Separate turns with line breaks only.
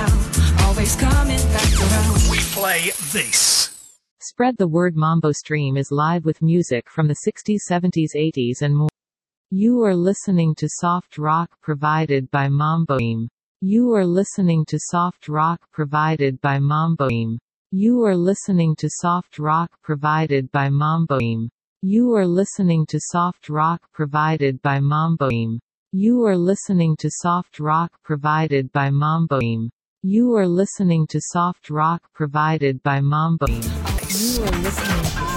somehow, always coming back around.
We play this.
Spread the word. Mambo Stream is live with music from the 60s, 70s, 80s and more. You are listening to soft rock provided by Mambo Stream. You are listening to soft rock provided by Mambo Stream. You are listening to soft rock provided by Mambo Stream. You are listening to soft rock provided by Mambo Stream. You are listening to soft rock provided by Mambo Stream. You are listening to soft rock provided by Mambo Stream. You are listening to